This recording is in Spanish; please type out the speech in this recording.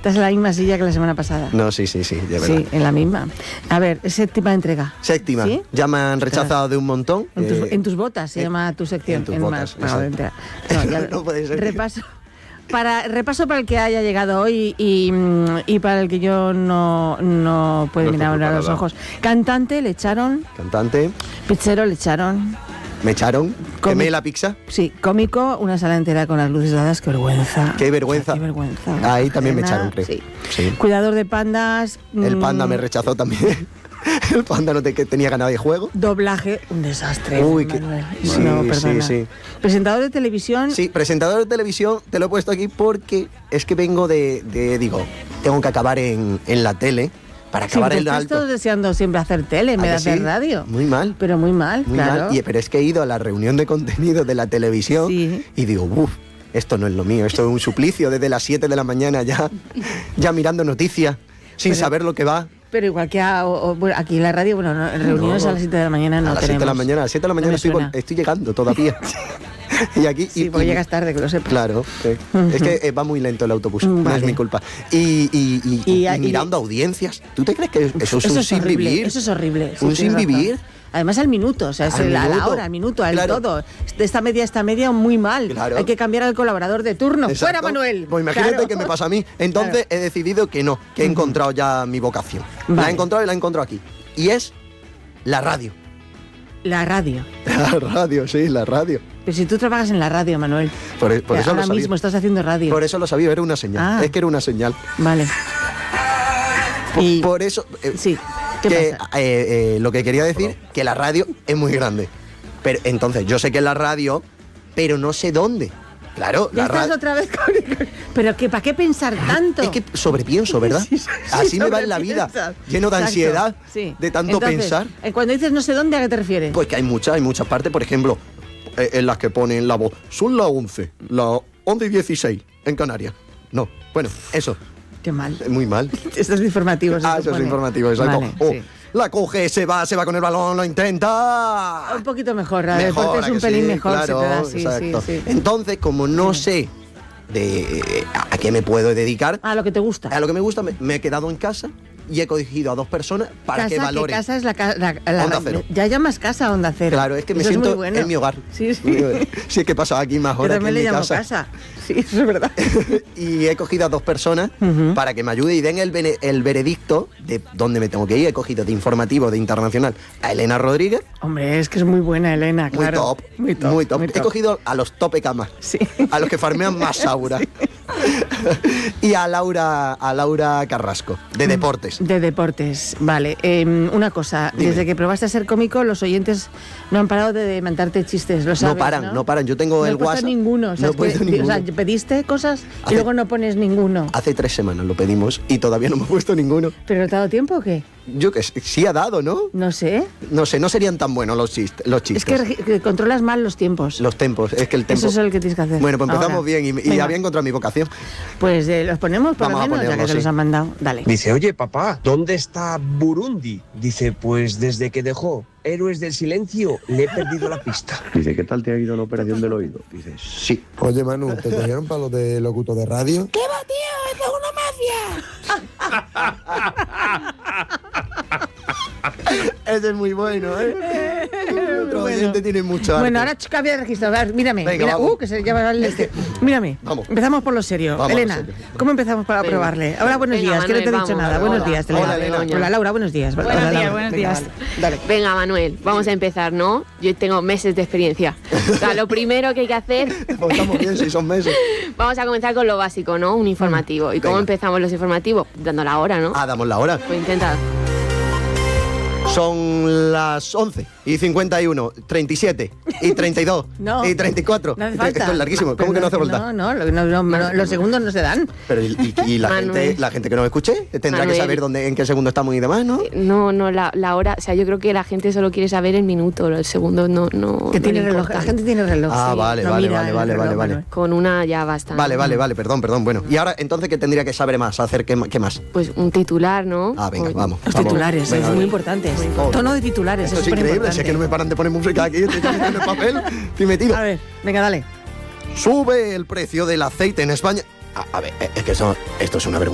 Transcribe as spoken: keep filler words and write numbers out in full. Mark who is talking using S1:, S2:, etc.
S1: Estás en la misma silla que la semana pasada.
S2: No, sí, sí, sí, de verdad.
S1: Sí, en la misma. A ver, séptima entrega.
S2: Séptima.
S1: ¿Sí?
S2: Ya me han rechazado de un montón.
S1: En tus,
S2: eh,
S1: en tus botas se
S2: eh,
S1: llama tu sección.
S2: En tus
S1: en
S2: botas,
S1: más, bueno,
S2: exacto.
S1: no, ya,
S2: No puede ser.
S1: Repaso. Para, repaso para el que haya llegado hoy y, y para el que yo no, no puedo
S2: No
S1: mirar
S2: estoy
S1: a los
S2: preparada.
S1: ojos. Cantante le echaron,
S2: Cantante.
S1: pizzero le echaron,
S2: Me echaron.
S1: Comi-
S2: Quemé la pizza.
S1: sí, cómico, una sala entera con las luces dadas, qué vergüenza.
S2: Qué vergüenza.
S1: Qué vergüenza.
S2: Ahí también me
S1: Cadena,
S2: echaron, creo.
S1: Sí.
S2: Sí.
S1: Cuidador de pandas.
S2: El panda
S1: mm,
S2: me rechazó también. El panda no te, que tenía ganas de juego.
S1: Doblaje, un desastre.
S2: Uy, qué-
S1: Manuel.
S2: sí,
S1: no,
S2: sí,
S1: perdona.
S2: sí.
S1: Presentador de televisión.
S2: Sí, presentador de televisión, te lo he puesto aquí porque es que vengo de, de digo, tengo que acabar en, en la tele para
S1: Sí,
S2: acabar
S1: porque
S2: en
S1: estás
S2: alto.
S1: todo deseando siempre hacer tele en
S2: ¿A
S1: vez de
S2: que sí?
S1: hacer radio.
S2: Muy mal.
S1: Pero muy mal,
S2: Muy
S1: claro.
S2: mal. Y, pero es que he ido a la reunión de contenido de la televisión
S1: Sí.
S2: y digo, uff, esto no es lo mío, esto es un suplicio desde las siete de la mañana ya, ya mirando noticias, sin
S1: Pero-
S2: saber lo que va.
S1: Pero igual que a- o- o- bueno, aquí en la radio, bueno, no, en reuniones
S2: No.
S1: a las siete de la mañana no
S2: a las siete
S1: tenemos.
S2: de la mañana, a las siete de la
S1: No
S2: mañana
S1: me
S2: estoy,
S1: suena.
S2: vol- estoy llegando todavía. y aquí
S1: Sí,
S2: y-
S1: porque
S2: y-
S1: llegas tarde, que lo sepas.
S2: Claro, sí. Es que eh, va muy lento el autobús,
S1: Mm,
S2: no es
S1: vale.
S2: mi culpa. Y, y- y-
S1: Y-
S2: y
S1: y-
S2: mirando audiencias, ¿tú te crees que eso es un sin
S1: horrible,
S2: vivir?
S1: Eso es horrible. sí,
S2: ¿Un
S1: tienes
S2: sin
S1: razón.
S2: vivir?
S1: Además al minuto, o sea, es
S2: Al
S1: el- a la
S2: minuto.
S1: hora, al minuto, al
S2: Claro.
S1: todo. De esta media a esta media, muy mal.
S2: Claro.
S1: Hay que cambiar al colaborador de turno.
S2: Exacto.
S1: ¡Fuera, Manuel!
S2: Pues imagínate
S1: Claro.
S2: que me pasa a mí. Entonces he decidido que no, que he encontrado ya mi vocación. La
S1: Vale.
S2: he encontrado y la he encontrado aquí. Y es la radio.
S1: La radio.
S2: La radio, sí, la radio.
S1: Pero si tú trabajas en la radio, Manuel.
S2: Por, e- por eso
S1: ahora
S2: lo sabía.
S1: mismo estás haciendo radio.
S2: Por eso lo sabía, era una señal.
S1: Ah.
S2: Es que era una señal.
S1: Vale.
S2: Por,
S1: Y-
S2: por eso... eh,
S1: Sí. ¿Qué
S2: que,
S1: pasa?
S2: eh, eh, lo que quería decir, que la radio es muy grande. Pero entonces, yo sé que es la radio, pero no sé dónde. Claro,
S1: Ya
S2: la
S1: estás
S2: radio...
S1: otra vez con... Pero que, ¿para qué pensar tanto?
S2: Es que sobrepienso, ¿verdad?
S1: Sí, sí,
S2: Así me va en la
S1: sobrepiensas.
S2: vida, lleno de
S1: Exacto,
S2: ansiedad,
S1: sí.
S2: de tanto
S1: Entonces,
S2: pensar.
S1: eh, Cuando dices no sé dónde, ¿a qué te refieres?
S2: Pues que hay muchas, hay muchas partes, por ejemplo, eh, en las que ponen la voz, son las once, las once y dieciséis en Canarias. No, bueno, eso,
S1: Qué mal.
S2: muy mal.
S1: Estos informativos. se
S2: Ah, eso es
S1: supone.
S2: informativo, exacto.
S1: Vale,
S2: Oh,
S1: sí.
S2: la coge, se va, se va con el balón, lo intenta.
S1: Un poquito mejor, la
S2: Mejor,
S1: deporte es
S2: ¿a
S1: un
S2: que
S1: pelín
S2: sí?
S1: mejor,
S2: Claro,
S1: se te da, sí,
S2: exacto.
S1: sí, sí.
S2: Entonces, como no sé de a, a qué me puedo dedicar,
S1: Ah, lo que te gusta.
S2: a lo que me gusta, me, me he quedado en casa y he cogido a dos personas para
S1: casa,
S2: que valoren.
S1: casa es la, ca- la, la-
S2: Onda Cero.
S1: Ya llamas casa a Onda Cero.
S2: Claro, es que me
S1: Eso
S2: siento
S1: muy bueno.
S2: en mi hogar.
S1: Sí, sí.
S2: Sí, es que he pasado aquí más
S1: Yo
S2: horas que
S1: también
S2: en
S1: le
S2: mi
S1: llamo
S2: casa.
S1: casa. Sí, eso es verdad.
S2: Y he cogido a dos personas
S1: Ujú.
S2: para que me ayuden y den el, bene- el veredicto de dónde me tengo que ir. He cogido de informativo, de internacional, a Elena Rodríguez.
S1: Hombre, es que es muy buena, Elena,
S2: Muy
S1: claro.
S2: top,
S1: Muy top.
S2: muy top.
S1: muy
S2: He
S1: top.
S2: cogido a los tope camas,
S1: Sí.
S2: a los que farmean más aura. Y a Laura, a Laura Carrasco, de deportes.
S1: De deportes, vale. Eh, una cosa,
S2: Dime.
S1: desde que probaste a ser cómico, los oyentes no han parado de mandarte chistes, lo sabes,
S2: No paran, no paran. Yo tengo
S1: No
S2: el
S1: has puesto
S2: WhatsApp.
S1: ninguno. O sea,
S2: No he
S1: es que-
S2: puesto
S1: o
S2: ninguno.
S1: sea, pediste cosas y
S2: Hace-
S1: luego no pones ninguno.
S2: Hace tres semanas lo pedimos y todavía no me he puesto ninguno.
S1: ¿Pero no te ha dado tiempo o qué?
S2: Yo que sé, sí ha dado, ¿no?
S1: No sé.
S2: No sé, no serían tan buenos los chistes. Los
S1: Es
S2: chistes.
S1: que, regi- que controlas mal los tiempos.
S2: Los tempos, es que el tempo...
S1: Eso es el que tienes que hacer.
S2: Bueno, pues empezamos
S1: Ahora.
S2: bien y, y
S1: Venga.
S2: había encontrado mi vocación.
S1: Pues eh, los ponemos por
S2: Vamos
S1: lo
S2: a
S1: menos, ya que
S2: ponerlos,
S1: te los
S2: sí.
S1: han mandado. Dale.
S3: Dice, oye papá, ¿dónde está Burundi? Dice, pues desde que dejó Héroes del Silencio le he perdido la pista.
S4: Dice, ¿qué tal te ha ido la operación del oído? Dice, sí.
S5: Oye, Manu, ¿te cogieron para lo de locuto de radio?
S1: ¿Qué va, tío? ¡Esto es una mafia!
S2: Ese es muy bueno, ¿eh? Otro
S1: Bueno.
S2: oyente tiene mucho arte.
S1: Bueno, ahora ch- cambia de registro. A ver, mírame.
S2: Venga,
S1: mira,
S2: vamos.
S1: uh, que se llama el este. Mírame.
S2: Vamos.
S1: Empezamos por lo serio.
S2: Vamos a lo
S1: Elena,
S2: serio.
S1: ¿cómo empezamos para
S6: Venga.
S1: probarle? Hola, buenos
S6: Venga,
S1: días. Que no te he
S6: Manuel,
S1: dicho
S6: vamos.
S1: nada. Buenos
S6: Hola.
S1: días,
S2: Hola,
S1: Elena.
S2: Elena.
S1: Hola, Laura, buenos días.
S6: Buenos
S1: Hola,
S6: días,
S1: Laura.
S6: buenos
S1: Venga,
S6: días.
S1: vale. Dale.
S6: Venga, Manuel, vamos a empezar, ¿no? Yo tengo meses de experiencia. O sea, lo primero que hay que hacer,
S2: Pues estamos bien, si son meses.
S6: vamos a comenzar con lo básico, ¿no? Un informativo. ¿Y cómo
S2: Venga.
S6: empezamos los informativos? Dando la hora, ¿no?
S2: Ah, damos la hora.
S6: Pues intenta.
S2: Son las once y cincuenta y uno, treinta y siete y treinta y dos
S1: No.
S2: y treinta y cuatro.
S1: No hace falta.
S2: Esto es larguísimo. ¿Cómo que no hace falta?
S1: No, no, lo- no, no, no, los segundos no se dan.
S2: Pero y, y- y la
S6: Manuel.
S2: gente, la gente que nos escuche tendrá
S6: Manuel.
S2: que saber dónde, en qué segundo estamos y demás, ¿no?
S6: No, no, la, la hora, o sea, yo creo que la gente solo quiere saber el minuto, el segundo no, no.
S1: Que
S6: no
S1: tiene
S6: le
S1: reloj.
S6: importa.
S1: La gente tiene reloj.
S2: Ah,
S1: sí,
S2: vale,
S1: no
S2: vale,
S1: mira
S2: vale,
S1: el
S2: vale,
S1: reloj,
S2: vale, vale.
S1: Manuel.
S6: Con una ya basta.
S2: Vale, vale, vale, perdón, perdón. Bueno, y ahora entonces, ¿qué tendría que saber más? ¿Hacer qué, ma- qué más?
S6: Pues un titular, ¿no?
S2: Ah, venga,
S6: Pues-
S2: vamos.
S1: Los
S2: vamos.
S1: titulares,
S2: Venga,
S1: es
S2: a
S1: muy
S2: ver.
S1: importante.
S2: Joder.
S1: Tono de titulares,
S2: Esto
S1: es
S2: es increíble,
S1: superimportante.
S2: si es que no me paran de poner música aquí, estoy en el papel, estoy metido.
S1: A ver, venga, dale.
S2: Sube el precio del aceite en España. A, a ver, es que eso, esto es una vergüenza.